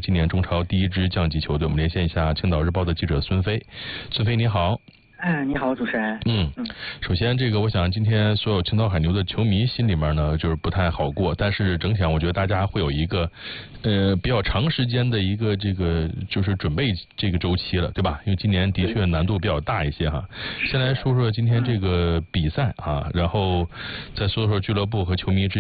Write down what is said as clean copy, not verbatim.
今年中超第一支降级球队。我们连线一下青岛日报的记者孙飞。孙飞你好。 你好，主持人。 首先我想今天所有青岛海牛的球迷心里面呢就是不太好过，但是整体上我觉得大家会有一个比较长时间的一个就是准备这个周期了，对吧？因为今年的确难度比较大一些哈。先来说说今天这个比赛啊，然后再说说俱乐部和球迷之